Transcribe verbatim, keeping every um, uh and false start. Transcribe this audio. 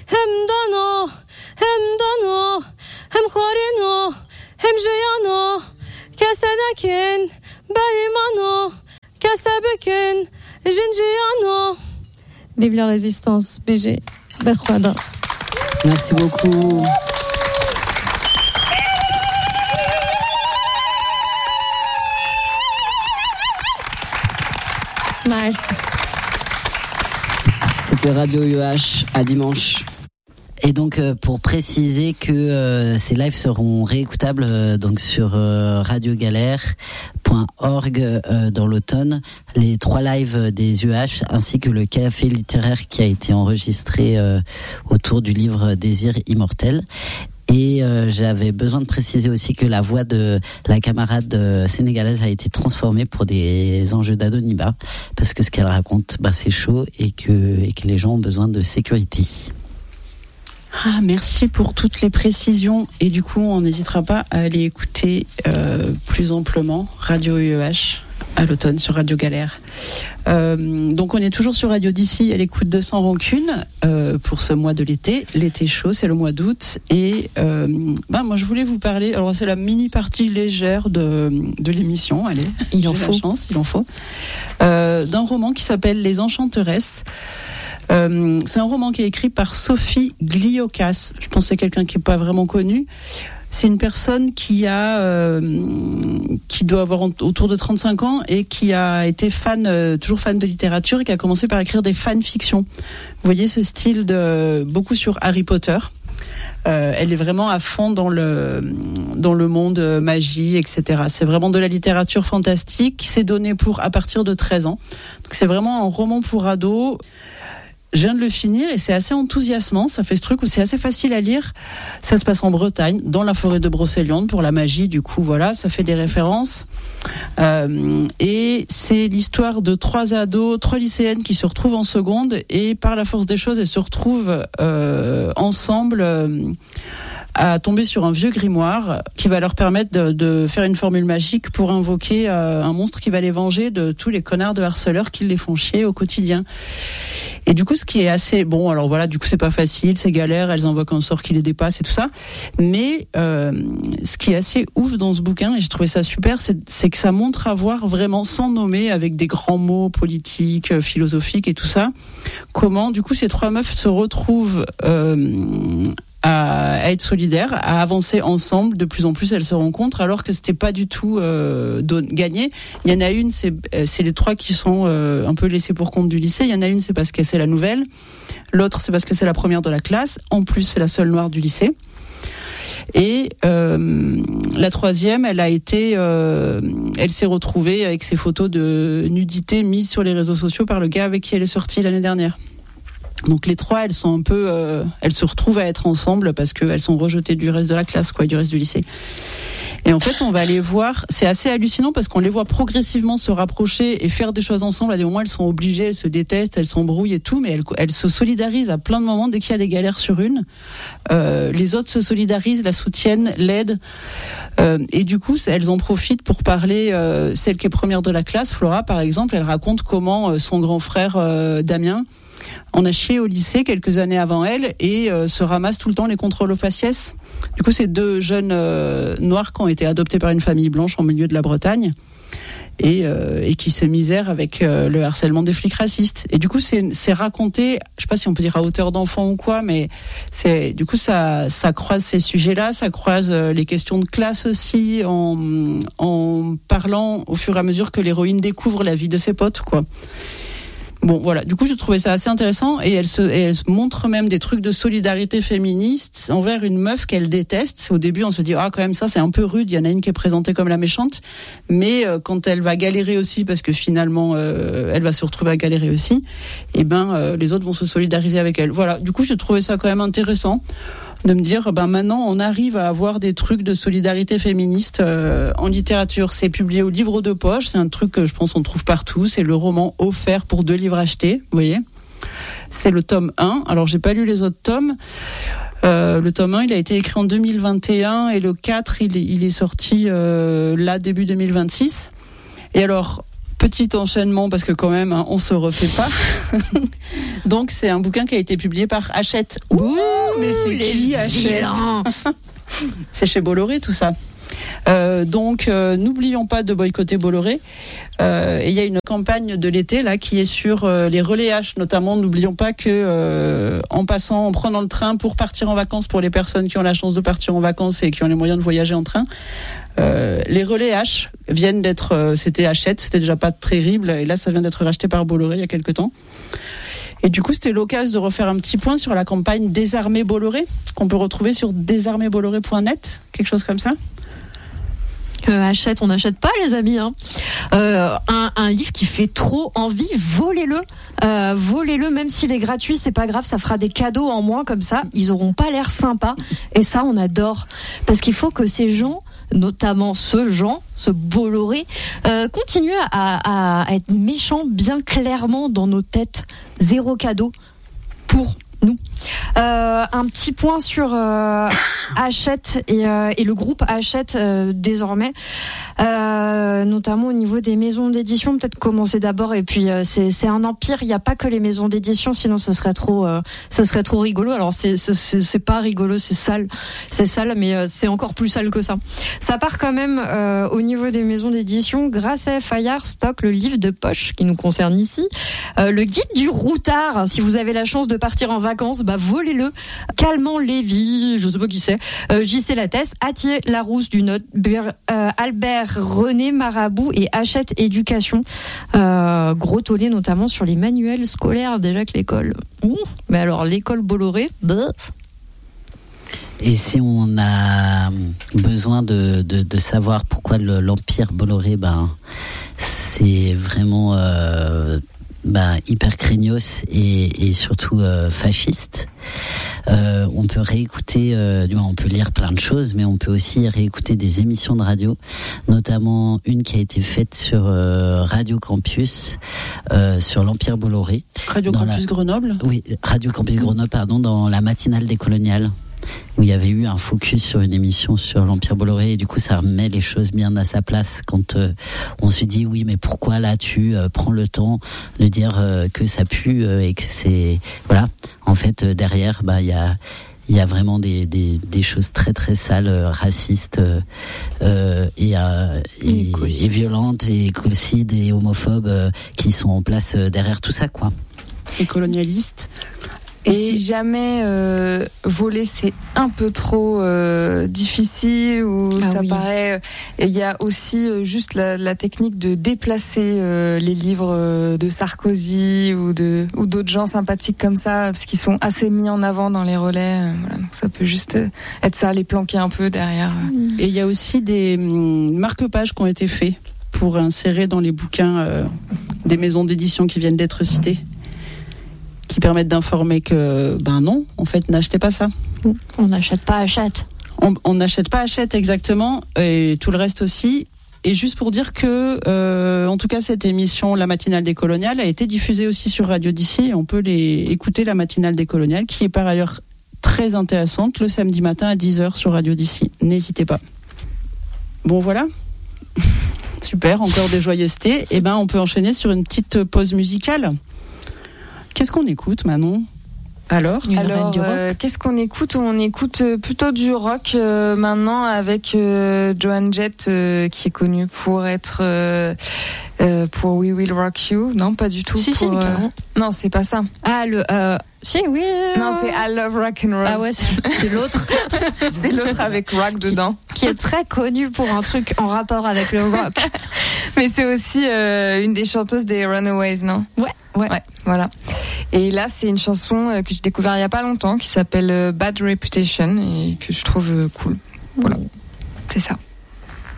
hem dano, hem dano, hem kharino, hem jayano, kasadekin, barimano, kasabekin, jinjiano. Vive la résistance, B G, Berkhouada. Merci beaucoup. Merci. C'était Radio U H, à dimanche. Et donc euh, pour préciser que euh, ces lives seront réécoutables euh, donc sur euh, radio galère point org euh, dans l'automne, les trois lives des U H ainsi que le café littéraire qui a été enregistré euh, autour du livre Désir immortel. Et euh, j'avais besoin de préciser aussi que la voix de la camarade euh, sénégalaise a été transformée pour des enjeux d'anonymat, parce que ce qu'elle raconte, bah, c'est chaud et que, et que les gens ont besoin de sécurité. Ah, merci pour toutes les précisions. Et du coup, on n'hésitera pas à aller écouter euh, plus amplement Radio U H à l'automne sur Radio Galère. Euh, donc on est toujours sur Radio d'ici à l'écoute de Sans Rancune euh, pour ce mois de l'été. L'été chaud, c'est le mois d'août. Et euh, bah, moi je voulais vous parler, alors c'est la mini partie légère de, de l'émission, allez, il en j'ai faut. la chance, il en faut, euh, d'un roman qui s'appelle Les Enchanteresses. Euh, c'est un roman qui est écrit par Sophie Gliokas. Je pense que c'est quelqu'un qui n'est pas vraiment connu. C'est une personne qui a, euh, qui doit avoir autour de trente-cinq ans et qui a été fan, euh, toujours fan de littérature et qui a commencé par écrire des fanfictions. Vous voyez ce style de beaucoup sur Harry Potter. Euh, elle est vraiment à fond dans le dans le monde euh, magie, et cetera. C'est vraiment de la littérature fantastique qui s'est donnée pour à partir de treize ans. Donc c'est vraiment un roman pour ados. Je viens de le finir et c'est assez enthousiasmant. Ça fait ce truc où c'est assez facile à lire. Ça se passe en Bretagne, dans la forêt de Brocéliande, pour la magie. Du coup, voilà, ça fait des références. Euh, et c'est l'histoire de trois ados, trois lycéennes qui se retrouvent en seconde et par la force des choses, elles se retrouvent euh, ensemble euh, à tomber sur un vieux grimoire qui va leur permettre de, de faire une formule magique pour invoquer euh, un monstre qui va les venger de tous les connards de harceleurs qui les font chier au quotidien. Et du coup, ce qui est assez bon, alors voilà, du coup, c'est pas facile, c'est galère, elles invoquent un sort qui les dépasse et tout ça. Mais euh, ce qui est assez ouf dans ce bouquin, et j'ai trouvé ça super, c'est, c'est que ça montre à voir vraiment, sans nommer, avec des grands mots politiques, philosophiques et tout ça, comment, du coup, ces trois meufs se retrouvent euh, à, à être solidaires, à avancer ensemble. De plus en plus, elles se rencontrent, alors que c'était pas du tout euh, don- gagné. Il y en a une, c'est, c'est les trois qui sont euh, un peu laissés pour compte du lycée. Il y en a une, c'est parce que c'est la nouvelle. L'autre, c'est parce que c'est la première de la classe. En plus, c'est la seule noire du lycée. Et euh, la troisième, elle a été, euh, elle s'est retrouvée avec ses photos de nudité mises sur les réseaux sociaux par le gars avec qui elle est sortie l'année dernière. Donc les trois, elles sont un peu, euh, elles se retrouvent à être ensemble parce qu'elles sont rejetées du reste de la classe, quoi, du reste du lycée. Et en fait, on va les voir, c'est assez hallucinant parce qu'on les voit progressivement se rapprocher et faire des choses ensemble. À des moments, elles sont obligées, elles se détestent, elles s'embrouillent et tout, mais elles, elles se solidarisent à plein de moments dès qu'il y a des galères sur une. Euh, les autres se solidarisent, la soutiennent, l'aident. Euh, et du coup, elles en profitent pour parler. Euh, celle qui est première de la classe, Flora, par exemple, elle raconte comment euh, son grand frère euh, Damien en a chié au lycée quelques années avant elle et euh, se ramasse tout le temps les contrôles au faciès. Du coup, c'est deux jeunes euh, noirs qui ont été adoptés par une famille blanche en milieu de la Bretagne et, euh, et qui se misèrent avec euh, le harcèlement des flics racistes. Et du coup, c'est, c'est raconté, je sais pas si on peut dire à hauteur d'enfant ou quoi, mais c'est, du coup, ça, ça croise ces sujets-là, ça croise euh, les questions de classe aussi, en, en parlant au fur et à mesure que l'héroïne découvre la vie de ses potes, quoi. Bon, voilà. Du coup, je trouvais ça assez intéressant et elle se, et elle se montre même des trucs de solidarité féministe envers une meuf qu'elle déteste. Au début, on se dit, ah, quand même, ça, c'est un peu rude. Il y en a une qui est présentée comme la méchante. Mais, euh, quand elle va galérer aussi, parce que finalement, euh, elle va se retrouver à galérer aussi, eh ben, euh, les autres vont se solidariser avec elle. Voilà. Du coup, je trouvais ça quand même intéressant de me dire, ben maintenant on arrive à avoir des trucs de solidarité féministe euh, en littérature. C'est publié au livre de poche, c'est un truc que je pense on trouve partout, c'est le roman offert pour deux livres achetés, vous voyez. C'est le tome un, alors j'ai pas lu les autres tomes. Euh, le tome un, il a été écrit en deux mille vingt et un et le quatre, il est, il est sorti euh, là début deux mille vingt-six. Et alors, Petit enchaînement parce que quand même hein, on se refait pas. Donc c'est un bouquin qui a été publié par Hachette. Ouh, mais c'est qui Hachette? C'est chez Bolloré tout ça. Euh, donc euh, n'oublions pas de boycotter Bolloré. Euh, et il y a une campagne de l'été là qui est sur euh, les relais H notamment. N'oublions pas que euh, en passant, en prenant le train pour partir en vacances, pour les personnes qui ont la chance de partir en vacances et qui ont les moyens de voyager en train, euh, les relais H viennent d'être, euh, c'était Hachette, c'était déjà pas terrible, et là ça vient d'être racheté par Bolloré il y a quelques temps. Et du coup, c'était l'occasion de refaire un petit point sur la campagne Désarmer Bolloré, qu'on peut retrouver sur désarmer bolloré point net, quelque chose comme ça. Euh, achète, on n'achète pas, les amis. Hein. Euh, un, un livre qui fait trop envie, volez-le. Euh, volez-le, même s'il est gratuit, c'est pas grave, ça fera des cadeaux en moins comme ça. Ils auront pas l'air sympas. Et ça, on adore. Parce qu'il faut que ces gens, notamment ce Jean, ce Bolloré, euh, continuent à, à être méchants bien clairement dans nos têtes. Zéro cadeau pour nous. Euh, un petit point sur euh, Hachette et, euh, et le groupe Hachette euh, désormais, euh, notamment au niveau des maisons d'édition. Peut-être commencer d'abord et puis euh, c'est, c'est un empire. Il n'y a pas que les maisons d'édition, sinon ça serait trop, euh, ça serait trop rigolo. Alors c'est, c'est, c'est pas rigolo, c'est sale, c'est sale, mais euh, c'est encore plus sale que ça. Ça part quand même euh, au niveau des maisons d'édition. Grâce à Fayard stocke le livre de poche qui nous concerne ici, euh, le guide du routard. Si vous avez la chance de partir en vacances, bah volez-le. Calmant Lévy, je sais pas qui c'est, euh, J C Lattès, Attier Larousse du Nord, Ber, euh, Albert René Marabout et Hachette Éducation. Euh, gros tollé notamment sur les manuels scolaires, déjà que l'école. Ouh, mais alors l'école Bolloré, bah. Et si on a besoin de, de, de savoir pourquoi le, l'empire Bolloré, ben, c'est vraiment euh, ben, hyper craignos et, et surtout euh, fasciste. Euh, on peut réécouter, euh, du moins on peut lire plein de choses, mais on peut aussi réécouter des émissions de radio, notamment une qui a été faite sur euh, Radio Campus, euh, sur l'Empire Bolloré. Radio Campus la... Grenoble. Oui, Radio Campus Grenoble, pardon, dans la matinale des coloniales, où il y avait eu un focus sur une émission sur l'Empire Bolloré, et du coup ça remet les choses bien à sa place quand euh, on se dit oui mais pourquoi là tu euh, prends le temps de dire euh, que ça pue euh, et que c'est voilà, en fait euh, derrière bah il y a il y a vraiment des, des, des choses très très sales, euh, racistes euh, euh, et, euh, et, et violentes et écocides et homophobes euh, qui sont en place euh, derrière tout ça quoi. Et colonialistes. Et, et si jamais euh, voler c'est un peu trop euh, difficile ou ah ça oui. paraît, il y a aussi euh, juste la, la technique de déplacer euh, les livres euh, de Sarkozy ou de ou d'autres gens sympathiques comme ça, parce qu'ils sont assez mis en avant dans les relais. Euh, voilà, donc ça peut juste euh, être ça, les planquer un peu derrière. Et il y a aussi des hum, marque-pages qui ont été faits pour insérer dans les bouquins euh, des maisons d'édition qui viennent d'être citées, qui permettent d'informer que, ben non, en fait, n'achetez pas ça. On n'achète pas Hachette. On n'achète pas Hachette, exactement, et tout le reste aussi. Et juste pour dire que, euh, en tout cas, cette émission, La Matinale des Coloniales, a été diffusée aussi sur Radio d'ici. On peut les écouter, La Matinale des Coloniales, qui est par ailleurs très intéressante, le samedi matin à dix heures sur Radio d'ici. N'hésitez pas. Bon, voilà. Super, encore des joyeusetés. Et ben, on peut enchaîner sur une petite pause musicale. Qu'est-ce qu'on écoute, Manon ? Alors, Alors euh, qu'est-ce qu'on écoute ? On écoute plutôt du rock euh, maintenant avec euh, Joan Jett, euh, qui est connue pour être euh, euh, pour We Will Rock You. Non, pas du tout. Si, pour, si, euh... Non, c'est pas ça. Ah, le. Euh... Si, oui. Non, c'est I Love Rock and Roll. Ah ouais, c'est, c'est l'autre. C'est l'autre avec rock qui, dedans. Qui est très connu pour un truc en rapport avec le rock. Mais c'est aussi euh, une des chanteuses des Runaways, non ? Ouais, ouais. Ouais, voilà. Et là, c'est une chanson que j'ai découvert il y a pas longtemps qui s'appelle Bad Reputation et que je trouve cool. Voilà. Mmh. C'est ça.